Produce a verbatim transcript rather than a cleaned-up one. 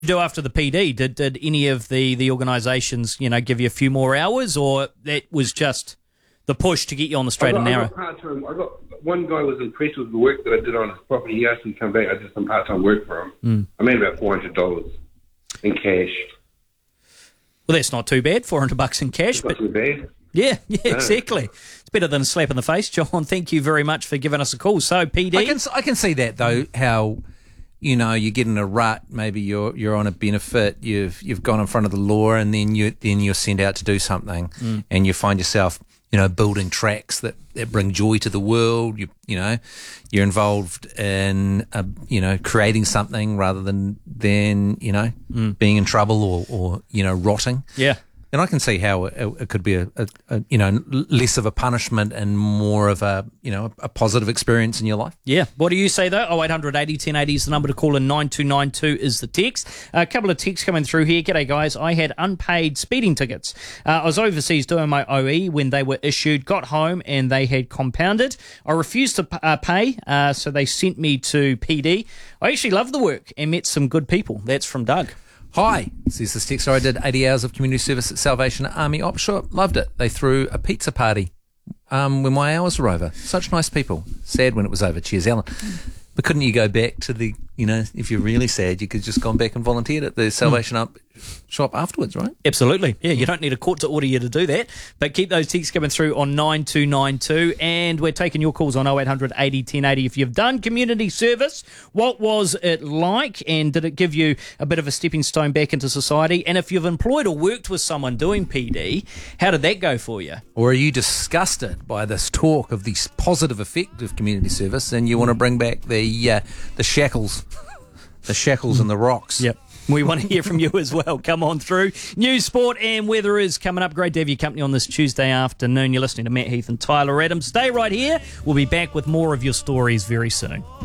do after the P D? Did did any of the, the organisations, you know, give you a few more hours, or that was just the push to get you on the straight I got, and narrow? I got part-time. I got one guy was impressed with the work that I did on his property. He asked me to come back. I did some part-time work for him. Mm. I made about four hundred dollars in cash. Well, that's not too bad. Four hundred bucks in cash, It's not but too bad. yeah, yeah, No. exactly. It's better than a slap in the face, John. Thank you very much for giving us a call. So, P D, I can I can see that though. How you know you get in a rut. Maybe you're you're on a benefit. You've you've gone in front of the law, and then you then you're sent out to do something, Mm. and you find yourself you know building tracks that, that bring joy to the world. You you know you're involved in uh, you know creating something rather than than you know Mm. being in trouble or or you know rotting. yeah. And I can see how it, it could be a, a, a you know less of a punishment and more of a you know a positive experience in your life. Yeah. What do you say, though? oh eight hundred eighty ten eighty is the number to call, and nine two nine two is the text. A couple of texts coming through here. G'day, guys. I had unpaid speeding tickets. Uh, I was overseas doing my O E when they were issued, got home, and they had compounded. I refused to p- uh, pay, uh, so they sent me to P D. I actually loved the work and met some good people. That's from Doug. Hi, says this texter. I did eighty hours of community service at Salvation Army Offshore. Loved it. They threw a pizza party um, when my hours were over. Such nice people. Sad when it was over. Cheers, Alan. But couldn't you go back to the, you know, if you're really sad, you could just gone back and volunteered at the Salvation Up shop afterwards, right? Absolutely. Yeah, you don't need a court to order you to do that. But keep those texts coming through on nine two nine two. And we're taking your calls on oh eight hundred eighty ten eighty. If you've done community service, what was it like? And did it give you a bit of a stepping stone back into society? And if you've employed or worked with someone doing P D, how did that go for you? Or are you disgusted by this talk of the positive effect of community service and you want to bring back the uh, the shackles, the shackles and the rocks? Yep. We want to hear from you as well. Come on through. News, sport and weather is coming up. Great to have your company on this Tuesday afternoon. You're listening to Matt Heath and Tyler Adams. Stay right here. We'll be back with more of your stories very soon.